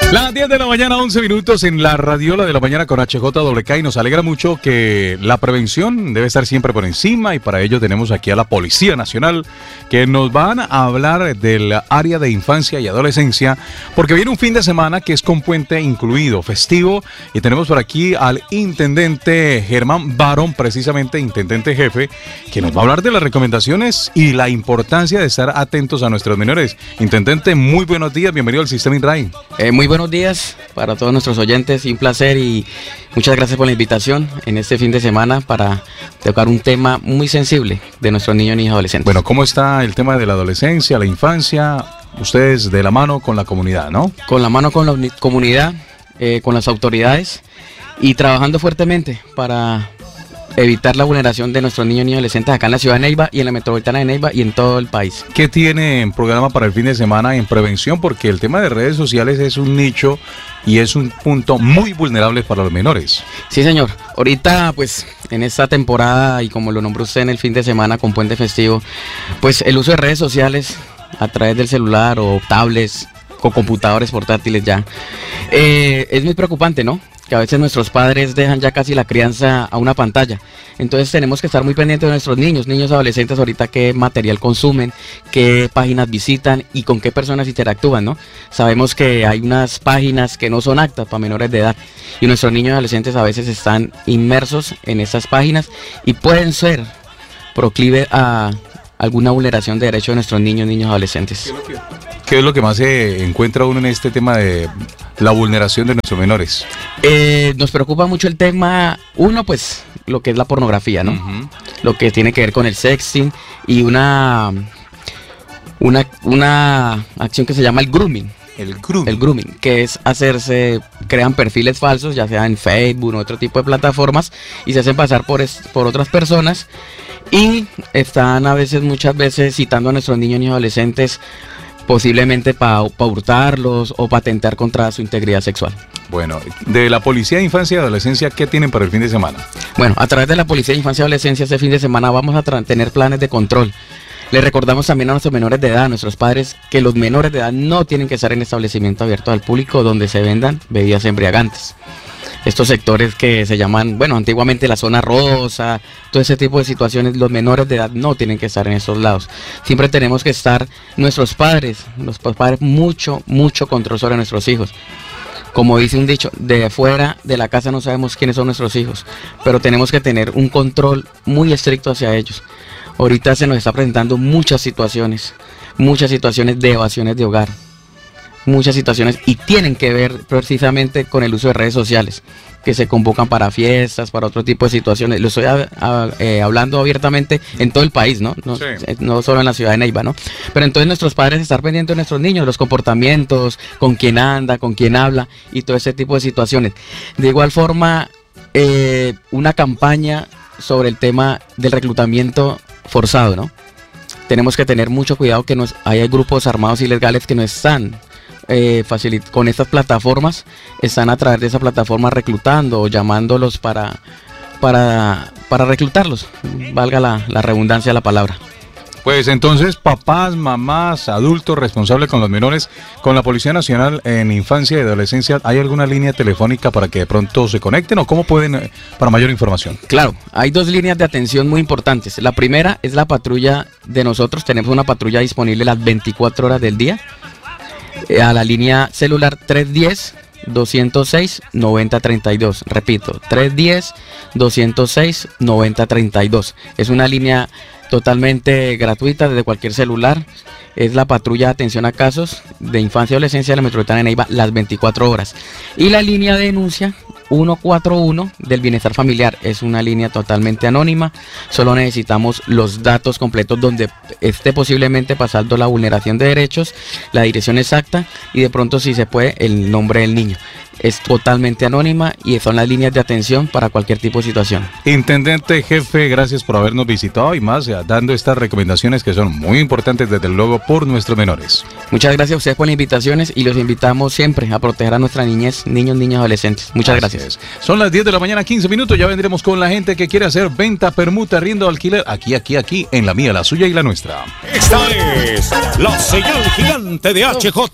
Las 10 de la mañana, 11 minutos en la radiola de la mañana con HJWK, y nos alegra mucho que la prevención debe estar siempre por encima, y para ello tenemos aquí a la Policía Nacional que nos van a hablar del área de infancia y adolescencia, porque viene un fin de semana que es con puente incluido, festivo, y tenemos por aquí al intendente Germán Barón, precisamente intendente jefe, que nos va a hablar de las recomendaciones y la importancia de estar atentos a nuestros menores. Intendente, muy buenos días, bienvenido al Sistema INRAE. Muy buenos días para todos nuestros oyentes, un placer y muchas gracias por la invitación en este fin de semana para tocar un tema muy sensible de nuestros niños y adolescentes. Bueno, ¿cómo está el tema de la adolescencia, la infancia? Ustedes de la mano con la comunidad, ¿no? Con la mano con la comunidad, con las autoridades y trabajando fuertemente para evitar la vulneración de nuestros niños y adolescentes acá en la ciudad de Neiva y en la metropolitana de Neiva y en todo el país. ¿Qué tiene en programa para el fin de semana en prevención? Porque el tema de redes sociales es un nicho y es un punto muy vulnerable para los menores. Sí, señor. Ahorita, pues, en esta temporada, y como lo nombró usted en el fin de semana con puente festivo, pues el uso de redes sociales a través del celular o tablets o computadores portátiles ya, es muy preocupante, ¿no? Que a veces nuestros padres dejan ya casi la crianza a una pantalla. Entonces tenemos que estar muy pendientes de nuestros niños adolescentes ahorita, qué material consumen, qué páginas visitan y con qué personas interactúan, ¿no? Sabemos que hay unas páginas que no son aptas para menores de edad y nuestros niños y adolescentes a veces están inmersos en estas páginas y pueden ser proclive a alguna vulneración de derechos de nuestros niños y adolescentes. ¿Qué es lo que más se encuentra uno en este tema de la vulneración de nuestros menores? Nos preocupa mucho el tema, uno, pues, lo que es la pornografía, ¿no? Uh-huh. Lo que tiene que ver con el sexting y una acción que se llama el grooming. El grooming, que es crean perfiles falsos, ya sea en Facebook o otro tipo de plataformas, y se hacen pasar por otras personas, y están muchas veces citando a nuestros niños y adolescentes, posiblemente para hurtarlos o para atentar contra su integridad sexual. Bueno, de la Policía de Infancia y Adolescencia, ¿qué tienen para el fin de semana? Bueno, a través de la Policía de Infancia y Adolescencia este fin de semana vamos a tener planes de control. Les recordamos también a nuestros menores de edad, a nuestros padres, que los menores de edad no tienen que estar en establecimientos abiertos al público donde se vendan bebidas embriagantes. Estos sectores que se llaman, bueno, antiguamente la zona rosa, todo ese tipo de situaciones, los menores de edad no tienen que estar en esos lados. Siempre tenemos que estar los padres, mucho control sobre nuestros hijos. Como dice un dicho, de fuera de la casa no sabemos quiénes son nuestros hijos, pero tenemos que tener un control muy estricto hacia ellos. Ahorita se nos está presentando muchas situaciones de evasiones de hogar. Muchas situaciones, y tienen que ver precisamente con el uso de redes sociales, que se convocan para fiestas, para otro tipo de situaciones. Lo estoy hablando abiertamente en todo el país, ¿no? Sí. No solo en la ciudad de Neiva, ¿no? Pero entonces nuestros padres estar pendientes de nuestros niños, los comportamientos, con quién anda, con quién habla y todo ese tipo de situaciones. De igual forma, una campaña sobre el tema del reclutamiento forzado, ¿no? Tenemos que tener mucho cuidado que hay grupos armados ilegales que no están con estas plataformas, están a través de esa plataforma reclutando o llamándolos para reclutarlos, valga la redundancia de la palabra. Pues entonces, papás, mamás, adultos responsables con los menores, con la Policía Nacional en Infancia y Adolescencia, ¿hay alguna línea telefónica para que de pronto se conecten o cómo pueden para mayor información? Claro, hay dos líneas de atención muy importantes. La primera es la patrulla de nosotros, tenemos una patrulla disponible las 24 horas del día, a la línea celular 310-206-9032. Repito, 310-206-9032. Es una línea totalmente gratuita desde cualquier celular. Es la patrulla de atención a casos de infancia y adolescencia de la metropolitana de Neiva las 24 horas. Y la línea de denuncia 141 del bienestar familiar. Es una línea totalmente anónima. Solo necesitamos los datos completos donde esté posiblemente pasando la vulneración de derechos, la dirección exacta y de pronto, si se puede, el nombre del niño. Es totalmente anónima y son las líneas de atención para cualquier tipo de situación. Intendente jefe, gracias por habernos visitado y más dando estas recomendaciones que son muy importantes desde luego por nuestros menores. Muchas gracias a ustedes por las invitaciones y los invitamos siempre a proteger a nuestra niñez, niños, niñas, adolescentes. Muchas gracias. Son las 10 de la mañana, 15 minutos. Ya vendremos con la gente que quiere hacer venta, permuta, arriendo, alquiler. Aquí, en la mía, la suya y la nuestra. Esta es la señal gigante de HJ.